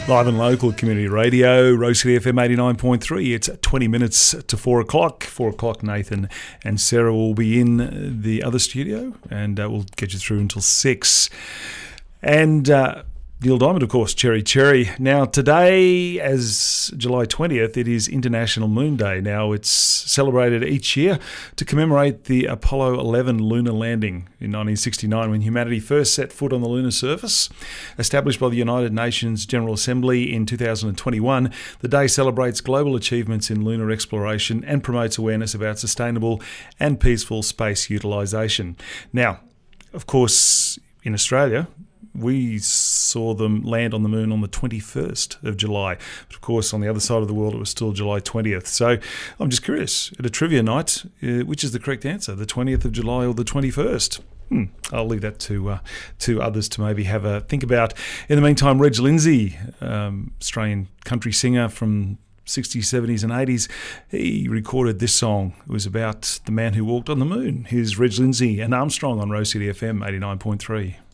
Live and local community radio, Rose City FM 89.3. It's 20 minutes to 4 o'clock. 4 o'clock, Nathan and Sarah will be in the other studio, and we'll get you through until 6. And Neil Diamond, of course, Cherry Cherry. Now, today, as July 20th, it is International Moon Day. Now, it's celebrated each year to commemorate the Apollo 11 lunar landing in 1969, when humanity first set foot on the lunar surface. Established by the United Nations General Assembly in 2021, the day celebrates global achievements in lunar exploration and promotes awareness about sustainable and peaceful space utilisation. Now, of course, in Australia, we saw them land on the moon on the 21st of July. But of course, on the other side of the world, it was still July 20th. So I'm just curious, at a trivia night, which is the correct answer, the 20th of July or the 21st? I'll leave that to others to maybe have a think about. In the meantime, Reg Lindsay, Australian country singer from 60s, 70s and 80s, he recorded this song. It was about the man who walked on the moon. Here's Reg Lindsay and Armstrong on Rose City FM 89.3.